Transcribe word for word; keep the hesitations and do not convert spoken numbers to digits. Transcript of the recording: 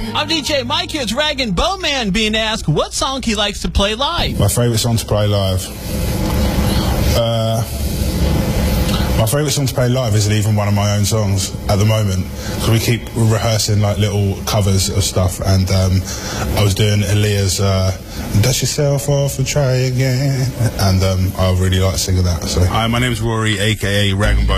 I'm D J Mike here. It's Rag and Bowman being asked what song he likes to play live. My favourite song to play live? Uh, my favourite song to play live isn't even one of my own songs at the moment, because we keep rehearsing like little covers of stuff, and um, I was doing Aaliyah's uh, Dust Yourself Off and Try Again, and um, I really like singing that. So. Hi, my name's Rory, aka Rag and Bowman.